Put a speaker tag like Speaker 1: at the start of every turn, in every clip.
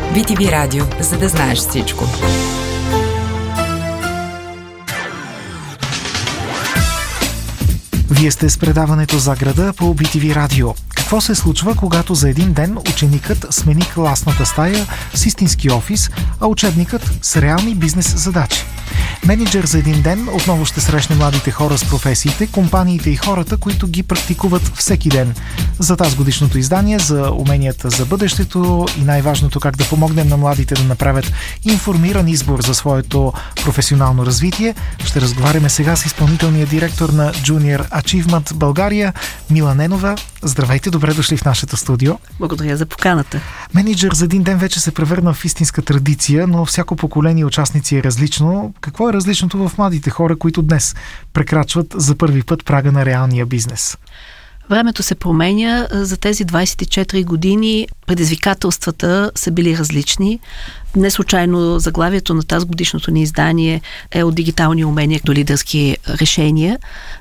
Speaker 1: BTV Радио, за да знаеш всичко.
Speaker 2: Вие сте с предаването за града по BTV Радио. Какво се случва, когато за един ден ученикът смени класната стая с истински офис, а учебникът с реални бизнес задачи? Мениджър за един ден отново ще срещне младите хора с професиите, компаниите и хората, които ги практикуват всеки ден. За тази годишното издание за уменията за бъдещето и най-важното как да помогнем на младите да направят информиран избор за своето професионално развитие, ще разговаряме сега с изпълнителния директор на Junior Achievement България Мила Ненова. Здравейте, добре дошли в нашето студио.
Speaker 3: Благодаря за поканата.
Speaker 2: Мениджър за един ден вече се превърна в истинска традиция, но всяко поколение участници е различно. Какво е различното в младите хора, които днес прекрачват за първи път прага на реалния бизнес?
Speaker 3: Времето се променя. За тези 24 години предизвикателствата са били различни. Не случайно заглавието на тази годишното ни издание е от дигитални умения до лидерски решения,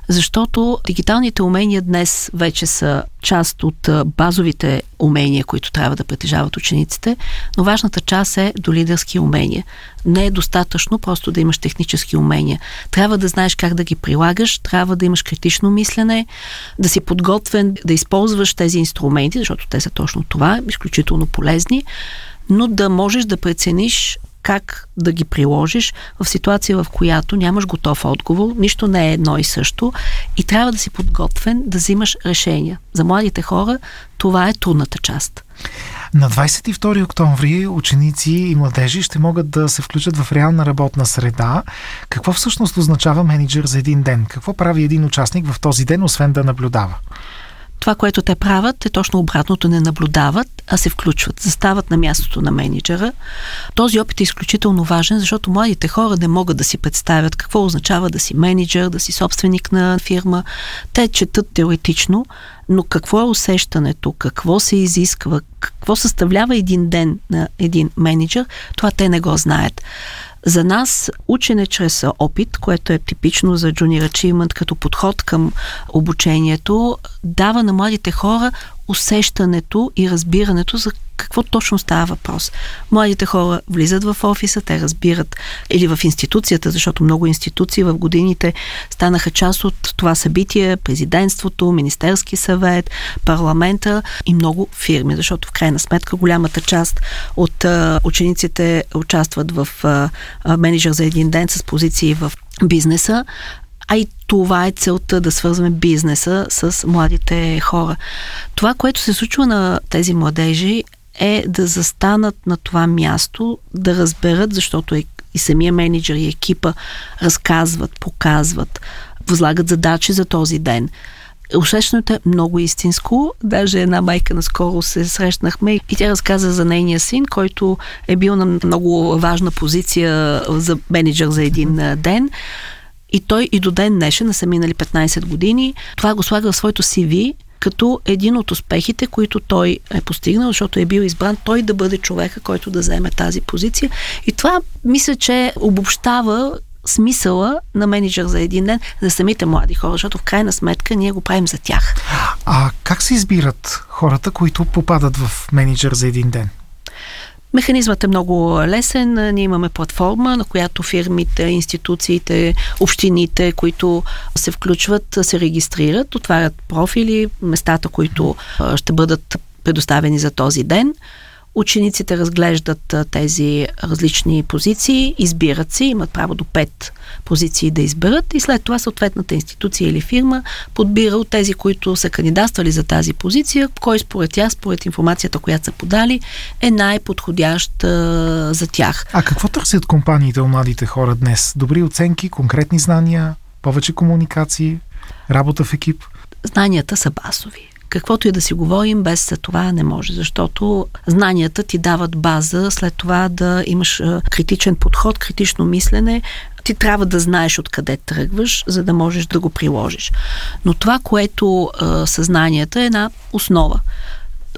Speaker 3: защото дигиталните умения днес вече са част от базовите умения, които трябва да притежават учениците, но важната част е до лидерски умения. Не е достатъчно просто да имаш технически умения. Трябва да знаеш как да ги прилагаш, трябва да имаш критично мислене, да си подготвен да използваш тези инструменти, защото те са точно това, изключително полезни, но да можеш да прецениш как да ги приложиш в ситуация, в която нямаш готов отговор, нищо не е едно и също и трябва да си подготвен да взимаш решения. За младите хора това е трудната част.
Speaker 2: На 22 октомври ученици и младежи ще могат да се включат в реална работна среда. Какво всъщност означава мениджър за един ден? Какво прави един участник в този ден, освен да наблюдава?
Speaker 3: Това, което те правят, е точно обратното. Не наблюдават, а се включват. Застават на мястото на мениджъра. Този опит е изключително важен, защото младите хора не могат да си представят какво означава да си мениджър, да си собственик на фирма. Те четат теоретично, но какво е усещането, какво се изисква, какво съставлява един ден на един мениджър, това те не го знаят. За нас учене чрез опит, което е типично за Junior Achievement като подход към обучението, дава на младите хора усещането и разбирането за какво точно става въпрос. Младите хора влизат в офиса, те разбират, или в институцията, защото много институции в годините станаха част от това събитие, президентството, Министерски съвет, парламента и много фирми, защото в крайна сметка голямата част от учениците участват в мениджър за един ден с позиции в бизнеса. А и това е целта, да свързваме бизнеса с младите хора. Това, което се случва на тези младежи, е да застанат на това място, да разберат, защото и самия мениджър и екипа разказват, показват, възлагат задачи за този ден. Усещането е много истинско. Даже една майка наскоро се срещнахме и тя разказа за нейния син, който е бил на много важна позиция за мениджър за един ден. И той и до ден днешен, не са минали 15 години, това го слага в своето CV като един от успехите, които той е постигнал, защото е бил избран той да бъде човека, който да заеме тази позиция. И това, мисля, че обобщава смисъла на мениджър за един ден за самите млади хора, защото в крайна сметка ние го правим за тях.
Speaker 2: А как се избират хората, които попадат в мениджър за един ден?
Speaker 3: Механизмът е много лесен. Ние имаме платформа, на която фирмите, институциите, общините, които се включват, се регистрират, отварят профили, местата, които ще бъдат предоставени за този ден. Учениците разглеждат тези различни позиции, избират си, имат право до 5 позиции да изберат и след това съответната институция или фирма подбира от тези, които са кандидатствали за тази позиция, кой според тях, според информацията, която са подали, е най-подходящ за тях.
Speaker 2: А какво търсят компаниите у младите хора днес? Добри оценки, конкретни знания, повече комуникации, работа в екип?
Speaker 3: Знанията са базови. Каквото и да си говорим, без това не може, защото знанията ти дават база, след това да имаш критичен подход, критично мислене. Ти трябва да знаеш откъде тръгваш, за да можеш да го приложиш. Но това, което са знанията, е една основа.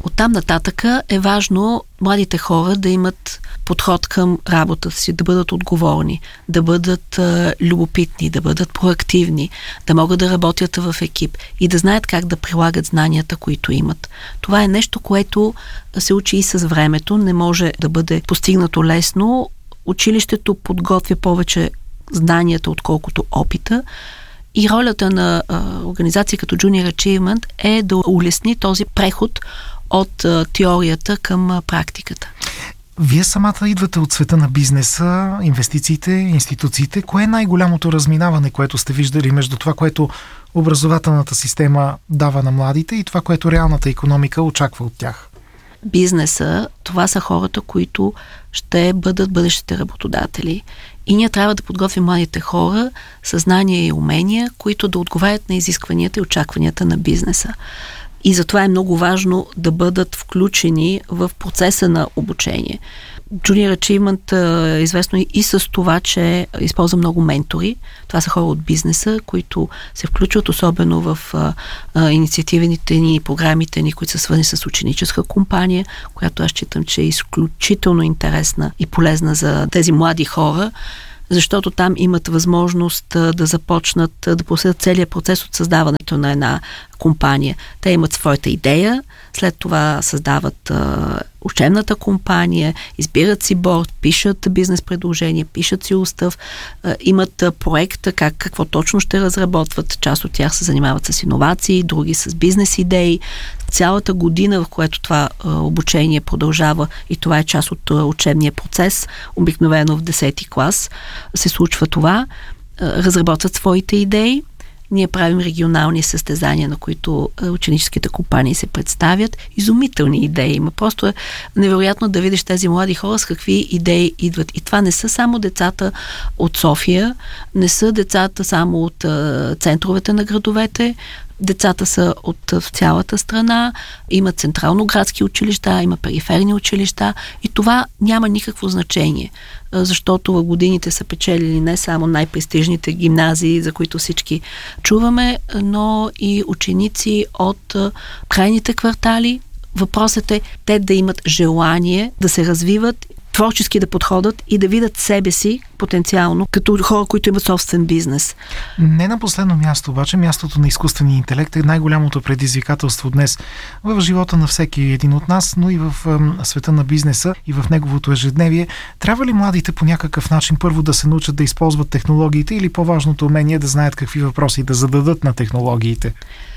Speaker 3: Оттам нататъка е важно младите хора да имат подход към работата си, да бъдат отговорни, да бъдат любопитни, да бъдат проактивни, да могат да работят в екип и да знаят как да прилагат знанията, които имат. Това е нещо, което се учи и с времето, не може да бъде постигнато лесно. Училището подготвя повече знанията, отколкото опита. И ролята на организация като Junior Achievement е да улесни този преход от теорията към практиката.
Speaker 2: Вие самата идвате от света на бизнеса, инвестициите, институциите. Кое е най-голямото разминаване, което сте виждали между това, което образователната система дава на младите и това, което реалната икономика очаква от тях?
Speaker 3: Бизнеса, това са хората, които ще бъдат бъдещите работодатели. И ние трябва да подготвим младите хора със знания и умения, които да отговарят на изискванията и очакванията на бизнеса. И затова е много важно да бъдат включени в процеса на обучение. Junior Achievement е известно и с това, че използва много ментори. Това са хора от бизнеса, които се включват особено в инициативните ни, програмите ни, които са свързани с ученическа компания, която аз считам, че е изключително интересна и полезна за тези млади хора, защото там имат възможност да започнат да последват целият процес от създаването на една компания. Те имат своята идея, след това създават учебната компания, избират си борд, пишат бизнес предложения, пишат си устав, имат проекта, какво точно ще разработват. Част от тях се занимават с иновации, други с бизнес идеи. Цялата година, в която това обучение продължава, и това е част от учебния процес, обикновено в 10-ти клас се случва това, разработват своите идеи. Ние правим регионални състезания, на които ученическите компании се представят. Изумителни идеи има. Просто е невероятно да видиш тези млади хора с какви идеи идват. И това не са само децата от София, не са децата само от центровете на градовете. Децата са от цялата страна, има централно-градски училища, има периферни училища и това няма никакво значение, защото в годините са печелили не само най-престижните гимназии, за които всички чуваме, но и ученици от крайните квартали. Въпросът е те да имат желание да се развиват, творчески да подходят и да видят себе си потенциално като хора, които имат собствен бизнес.
Speaker 2: Не на последно място, обаче, мястото на изкуствения интелект е най-голямото предизвикателство днес в живота на всеки един от нас, но и в света на бизнеса и в неговото ежедневие. Трябва ли младите по някакъв начин първо да се научат да използват технологиите или по-важното умение да знаят какви въпроси да зададат на технологиите?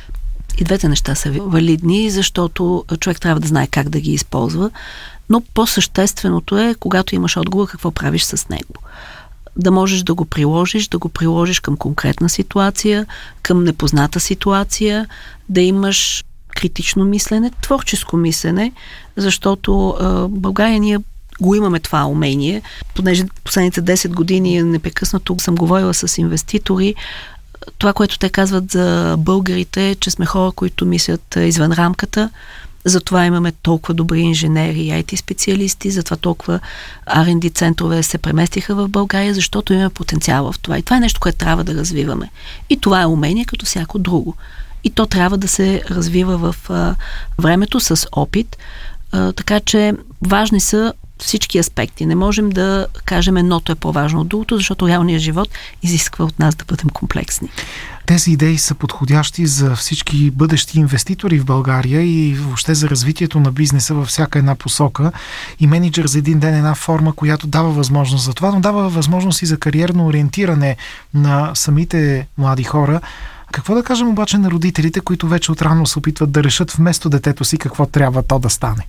Speaker 3: И двете неща са валидни, защото човек трябва да знае как да ги използва, но по-същественото е, когато имаш отговор, какво правиш с него. Да можеш да го приложиш към конкретна ситуация, към непозната ситуация, да имаш критично мислене, творческо мислене, защото в България ние го имаме това умение, понеже последните 10 години непрекъснато съм говорила с инвеститори. Това, което те казват за българите, е, че сме хора, които мислят извън рамката. Затова имаме толкова добри инженери и IT специалисти, затова толкова R&D центрове се преместиха в България, защото имаме потенциал в това. И това е нещо, което трябва да развиваме. И това е умение като всяко друго. И то трябва да се развива в времето с опит. Така че важни са всички аспекти. Не можем да кажем едното е по-важно от другото, защото реалният живот изисква от нас да бъдем комплексни.
Speaker 2: Тези идеи са подходящи за всички бъдещи инвеститори в България и въобще за развитието на бизнеса във всяка една посока. И Мениджър за един ден е една форма, която дава възможност за това, но дава възможност и за кариерно ориентиране на самите млади хора. Какво да кажем обаче на родителите, които вече отрано се опитват да решат вместо детето си какво трябва то да стане?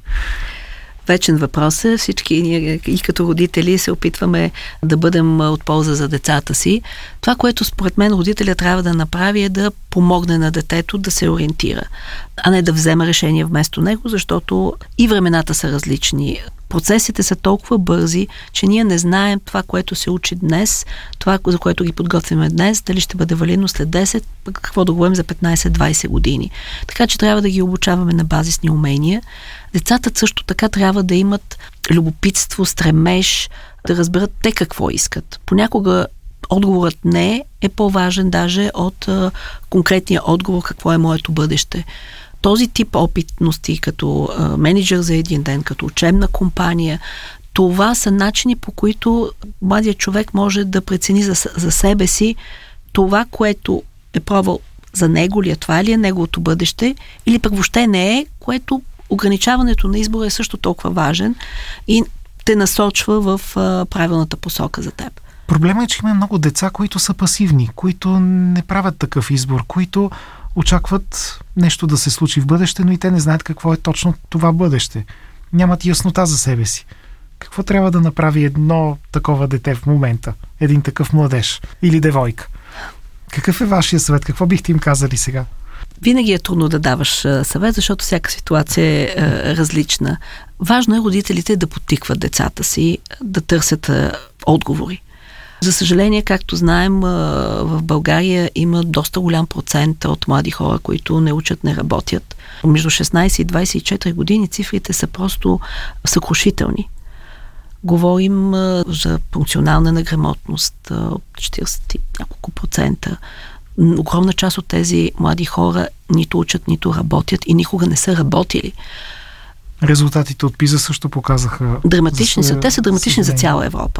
Speaker 3: Вечен въпрос е. Всички ние и като родители се опитваме да бъдем от полза за децата си. Това, което според мен родителя трябва да направи, е да помогне на детето да се ориентира, а не да взема решение вместо него, защото и времената са различни. Процесите са толкова бързи, че ние не знаем това, което се учи днес, това, за което ги подготвяме днес, дали ще бъде валидно след 10, какво да говорим за 15-20 години. Така че трябва да ги обучаваме на базисни умения. Децата също така трябва да имат любопитство, стремеж, да разберат те какво искат. Понякога отговорът не е по-важен даже от конкретния отговор какво е моето бъдеще. Този тип опитности, като менеджер за един ден, като учебна компания, това са начини, по които младият човек може да прецени за себе си това, което е пробвал за него ли, това ли е неговото бъдеще, или пък въобще не е, което ограничаването на избора е също толкова важен и те насочва в правилната посока за теб.
Speaker 2: Проблема е, че има много деца, които са пасивни, които не правят такъв избор, които очакват нещо да се случи в бъдеще, но и те не знаят какво е точно това бъдеще. Нямат яснота за себе си. Какво трябва да направи едно такова дете в момента? Един такъв младеж или девойка? Какъв е вашия съвет? Какво бихте им казали сега?
Speaker 3: Винаги е трудно да даваш съвет, защото всяка ситуация е различна. Важно е родителите да подтикват децата си, да търсят отговори. За съжаление, както знаем, в България има доста голям процент от млади хора, които не учат, не работят. Между 16 и 24 години цифрите са просто съкрушителни. Говорим за функционална неграмотност, 40 няколко процента. Огромна част от тези млади хора нито учат, нито работят и никога не са работили.
Speaker 2: Резултатите от ПИЗа също показаха...
Speaker 3: Драматични са. Те са драматични за цяла Европа.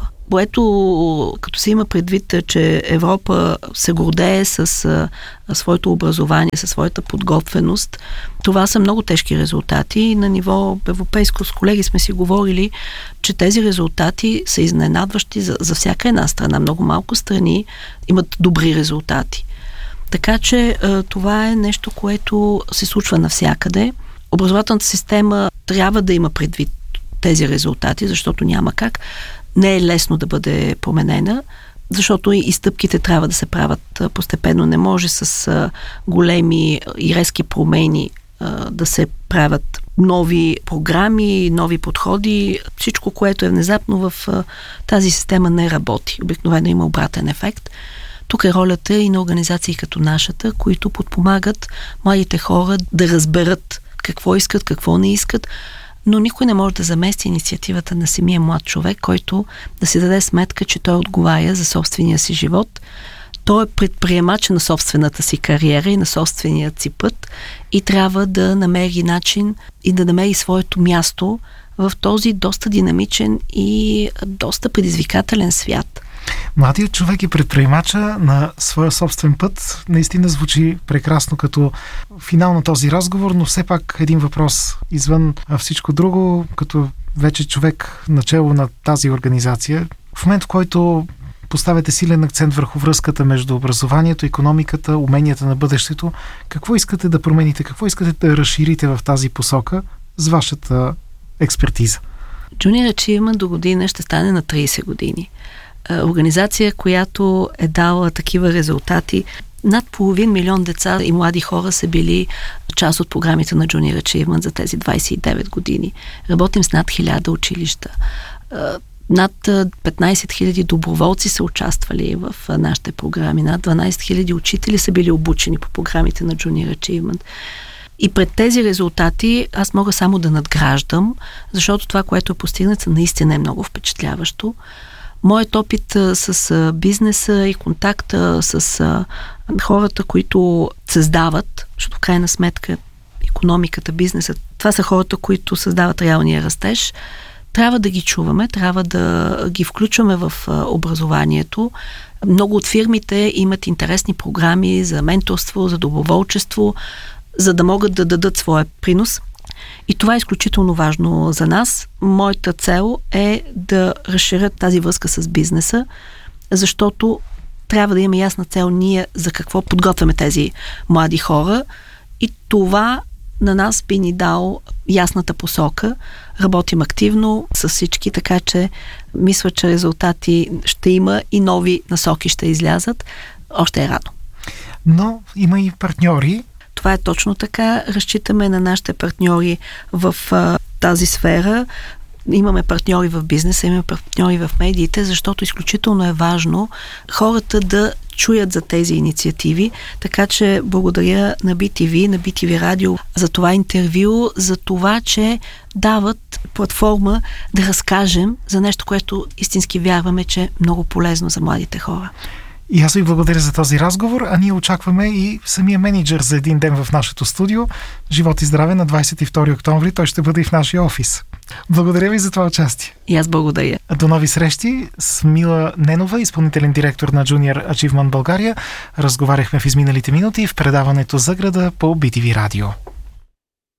Speaker 3: Което, като се има предвид, че Европа се гордее с своето образование, със своята подготвеност, това са много тежки резултати и на ниво европейско с колеги сме си говорили, че тези резултати са изненадващи за всяка една страна. Много малко страни имат добри резултати. Така че това е нещо, което се случва навсякъде. Образователната система трябва да има предвид тези резултати, защото няма как. Не е лесно да бъде променена, защото и стъпките трябва да се правят постепенно. Не може с големи и резки промени да се правят нови програми, нови подходи. Всичко, което е внезапно в тази система, не работи. Обикновено има обратен ефект. Тук е ролята и на организации като нашата, които подпомагат младите хора да разберат какво искат, какво не искат, но никой не може да замести инициативата на самия млад човек, който да си даде сметка, че той отговаря за собствения си живот. Той е предприемач на собствената си кариера и на собствения си път и трябва да намери начин и да намери своето място в този доста динамичен и доста предизвикателен свят.
Speaker 2: Младият човек и предприемача на своя собствен път наистина звучи прекрасно като финал на този разговор, но все пак един въпрос извън всичко друго, като вече човек начело на тази организация. В момент, в който поставяте силен акцент върху връзката между образованието, икономиката, уменията на бъдещето, какво искате да промените, какво искате да разширите в тази посока с вашата експертиза?
Speaker 3: Junior Achievement до година ще стане на 30 години. Организация, която е дала такива резултати. Над 500 000 деца и млади хора са били част от програмите на Junior Achievement за тези 29 години. Работим с над 1000 училища. Над 15 000 доброволци са участвали в нашите програми. Над 12 000 учители са били обучени по програмите на Junior Achievement. И пред тези резултати аз мога само да надграждам, защото това, което е постигнато, наистина е много впечатляващо. Моят опит с бизнеса и контакта с хората, които създават, защото в крайна сметка икономиката, бизнесът, това са хората, които създават реалния растеж, трябва да ги чуваме, трябва да ги включваме в образованието. Много от фирмите имат интересни програми за менторство, за доброволчество, за да могат да дадат своя принос. И това е изключително важно за нас. Моята цел е да разширят тази връзка с бизнеса, защото трябва да има ясна цел ние за какво подготвяме тези млади хора и това на нас би ни дал ясната посока. Работим активно с всички, така че мисля, че резултати ще има и нови насоки ще излязат. Още е рано.
Speaker 2: Но има и партньори.
Speaker 3: Това е точно така. Разчитаме на нашите партньори в тази сфера. Имаме партньори в бизнеса, имаме партньори в медиите, защото изключително е важно хората да чуят за тези инициативи. Така че благодаря на BTV, на BTV Радио за това интервю, за това, че дават платформа да разкажем за нещо, което истински вярваме, че е много полезно за младите хора.
Speaker 2: И аз ви благодаря за този разговор, а ние очакваме и самия мениджър за един ден в нашето студио. Живот и здраве, на 22 октомври той ще бъде и в нашия офис. Благодаря ви за това участие.
Speaker 3: И аз благодаря.
Speaker 2: До нови срещи с Мила Ненова, изпълнителен директор на Junior Achievement България. Разговаряхме в изминалите минути в предаването За града по BTV Радио.